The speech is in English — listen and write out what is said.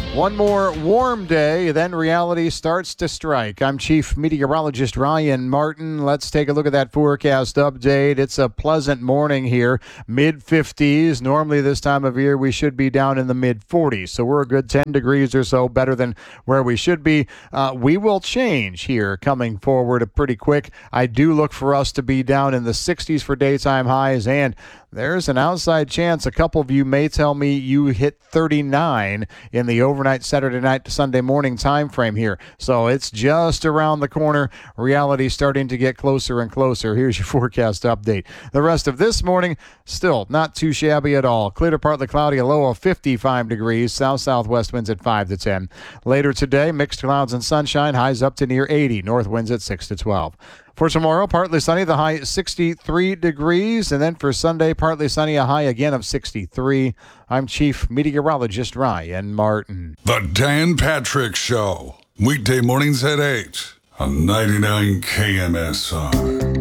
One more warm day, then reality starts to strike. I'm Chief Meteorologist Ryan Martin. Let's take a look at that forecast update. It's a pleasant morning here, mid-50s. Normally this time of year we should be down in the mid-40s, so we're a good 10 degrees or so better than where we should be. We will change here coming forward pretty quick. I do look for us to be down in the 60s for daytime highs, and there's an outside chance a couple of you may tell me you hit 39 in the overnight Saturday night to Sunday morning time frame here. So it's just around the corner. Reality starting to get closer and closer. Here's your forecast update. The rest of this morning, still not too shabby at all. Clear to partly cloudy, a low of 55 degrees. South-southwest winds at 5 to 10. Later today, mixed clouds and sunshine. Highs up to near 80. North winds at 6 to 12. For tomorrow, partly sunny, the high 63 degrees. And then for Sunday, partly sunny, a high again of 63. I'm Chief Meteorologist Ryan Martin. The Dan Patrick Show. Weekday mornings at 8 on 99 KMSR.